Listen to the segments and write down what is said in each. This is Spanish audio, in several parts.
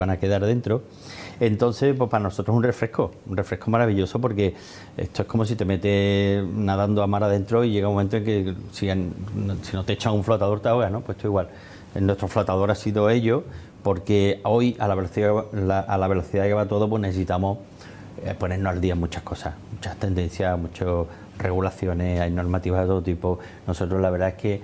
van a quedar dentro. Entonces, pues para nosotros es un refresco maravilloso, porque esto es como si te metes nadando a mar adentro y llega un momento en que si no te echan un flotador te ahogas, ¿no? Pues esto igual. Nuestro flotador ha sido ello, porque hoy a la velocidad que va todo, pues necesitamos ponernos al día en muchas cosas, muchas tendencias, muchas regulaciones, hay normativas de todo tipo. Nosotros la verdad es que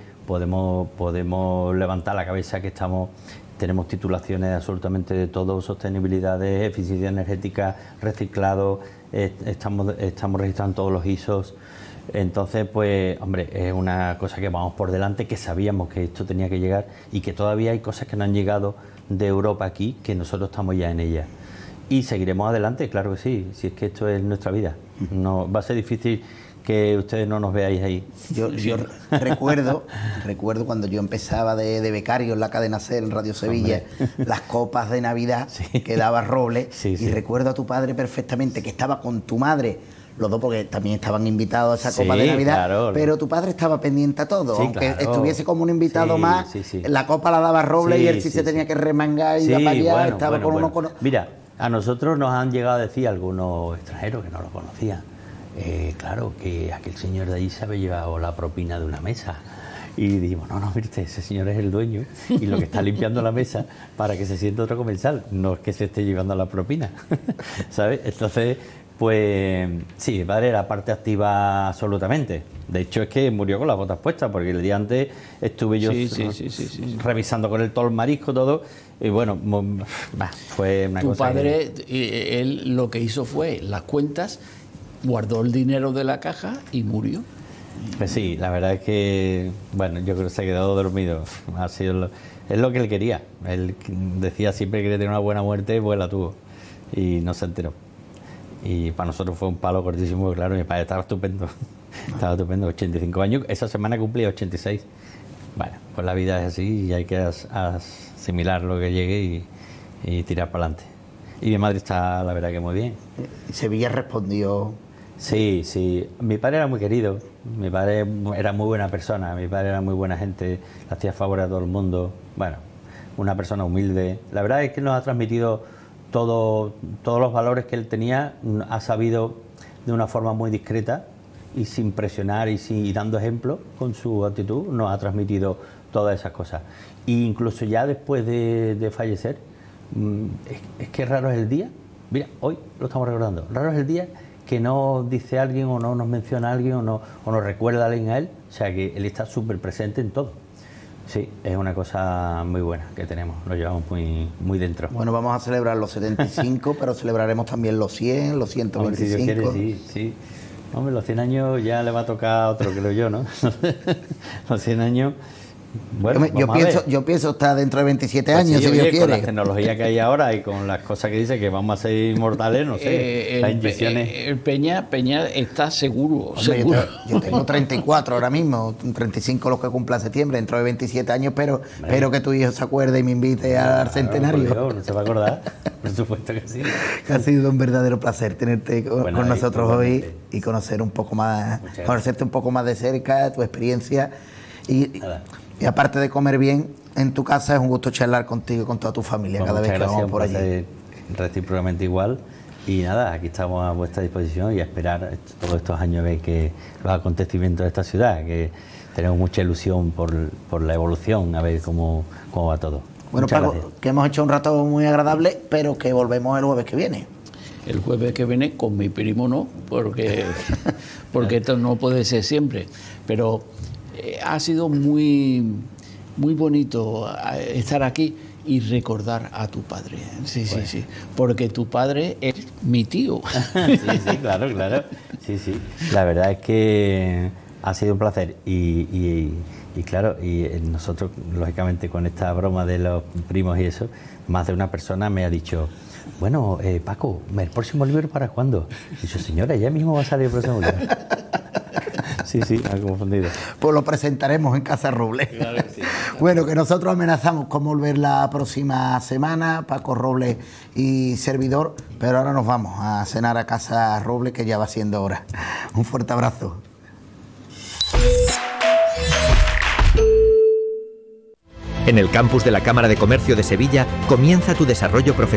podemos levantar la cabeza, que tenemos titulaciones absolutamente de todo: sostenibilidad, eficiencia energética, reciclado, estamos registrando todos los ISOs. Entonces, pues, hombre, es una cosa que vamos por delante, que sabíamos que esto tenía que llegar y que todavía hay cosas que no han llegado de Europa aquí, que nosotros estamos ya en ellas. Y seguiremos adelante, claro que sí, si es que esto es nuestra vida. No va a ser difícil que ustedes no nos veáis ahí. Yo recuerdo cuando yo empezaba de becario en la cadena SER, en Radio Sevilla, las copas de Navidad que daba Robles, y recuerdo a tu padre perfectamente, que estaba con tu madre, los dos, porque también estaban invitados a esa copa de Navidad, claro, pero tu padre estaba pendiente a todo, aunque estuviese como un invitado más, la copa la daba Robles y él se tenía que remangar y ir para allá, estaba con uno... Mira, a nosotros nos han llegado a decir algunos extranjeros que no lo conocían, claro, que aquel señor de allí se había llevado la propina de una mesa. Y dijimos, no, mire usted, ese señor es el dueño y lo que está limpiando la mesa para que se sienta otro comensal, no es que se esté llevando la propina, ¿sabes? Entonces, pues sí, mi padre era parte activa absolutamente. De hecho, es que murió con las botas puestas, porque el día antes estuve yo revisando con él todo el marisco, todo, y bueno, fue una cosa. Tu padre, él lo que hizo fue las cuentas, guardó el dinero de la caja y murió. Pues sí, la verdad es que, bueno, yo creo que se ha quedado dormido. Es lo que él quería. Él decía siempre que quería tener una buena muerte, pues la tuvo. Y no se enteró. Y para nosotros fue un palo cortísimo, claro, mi padre estaba estupendo. Estaba estupendo, 85 años. Esa semana cumplía 86. Bueno, pues la vida es así y hay que asimilar lo que llegue y tirar para adelante. Y mi madre está, la verdad, que muy bien. Sevilla respondió... Sí. Mi padre era muy querido, mi padre era muy buena persona, mi padre era muy buena gente, le hacía favor a todo el mundo. Bueno, una persona humilde. La verdad es que nos ha transmitido todos los valores que él tenía, ha sabido de una forma muy discreta y sin presionar y dando ejemplo con su actitud, nos ha transmitido todas esas cosas. E incluso ya después de fallecer, es que raro es el día, mira, hoy lo estamos recordando, raro es el día que no dice alguien o no nos menciona a alguien o nos recuerda a alguien a él, o sea que él está súper presente en todo. Sí, es una cosa muy buena que tenemos, lo llevamos muy dentro. Bueno, vamos a celebrar los 75, pero celebraremos también los 100, los 125. Si Dios quiere, sí. Hombre, los 100 años ya le va a tocar a otro, creo yo, ¿no? Los 100 años... Bueno, yo pienso estar dentro de 27 años, si Dios quiere. Con la tecnología que hay ahora y con las cosas que dice que vamos a ser inmortales, no sé, las inyecciones... El Peña está seguro. Hombre, yo tengo 34 ahora mismo, 35 los que cumpla septiembre, dentro de 27 años, pero espero que tu hijo se acuerde y me invite al centenario. No se va a acordar, por supuesto que sí. Ha sido un verdadero placer tenerte con nosotros hoy y conocerte un poco más de cerca, tu experiencia y aparte de comer bien en tu casa, es un gusto charlar contigo y con toda tu familia cada vez que vamos por allí. Recíprocamente igual. Y nada, aquí estamos a vuestra disposición y a esperar todos estos años que los acontecimientos de esta ciudad, que tenemos mucha ilusión por la evolución, a ver cómo va todo. Bueno, Paco, que hemos hecho un rato muy agradable, pero que volvemos el jueves que viene. El jueves que viene con mi primo no, porque esto no puede ser siempre, pero... ha sido muy bonito estar aquí y recordar a tu padre. Sí, porque tu padre es mi tío. Sí, claro. Sí. La verdad es que ha sido un placer y claro, y nosotros, lógicamente, con esta broma de los primos y eso, más de una persona me ha dicho... Bueno, Paco, ¿el próximo libro para cuándo? Y yo, señora, ya mismo va a salir el próximo libro. Sí, me ha confundido. Pues lo presentaremos en Casa Robles. Claro que sí. Bueno, que nosotros amenazamos con volver la próxima semana, Paco Robles y servidor, pero ahora nos vamos a cenar a Casa Robles, que ya va siendo hora. Un fuerte abrazo. En el campus de la Cámara de Comercio de Sevilla comienza tu desarrollo profesional